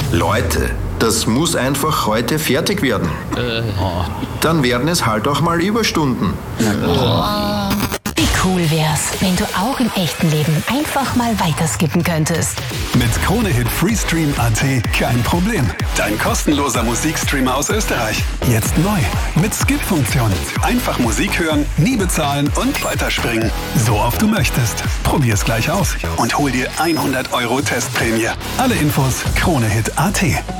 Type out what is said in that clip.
Leute, das muss einfach heute fertig werden. Dann werden es halt auch mal Überstunden. Wie cool wär's, wenn du auch im echten Leben einfach mal weiterskippen könntest. Mit Kronehit Freestream.at kein Problem. Dein kostenloser Musikstreamer aus Österreich. Jetzt neu mit Skip-Funktion. Einfach Musik hören, nie bezahlen und weiterspringen. So oft du möchtest. Probier's gleich aus und hol dir 100 € Testprämie. Alle Infos Kronehit.at.